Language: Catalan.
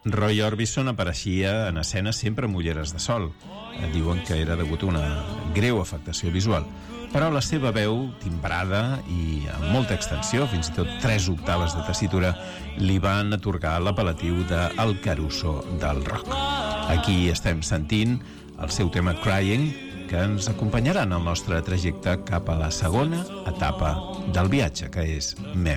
Roy Orbison apareixia en escenes sempre amb ulleres de sol. Diuen que era degut a una greu afectació visual. Però la seva veu, timbrada i amb molta extensió, fins i tot 3 octaves de tessitura, li van atorgar l'apel·latiu de El Caruso del rock. Aquí estem sentint el seu tema Crying, que ens acompanyarà en el nostre trajecte cap a la segona etapa del viatge, que és Memphis.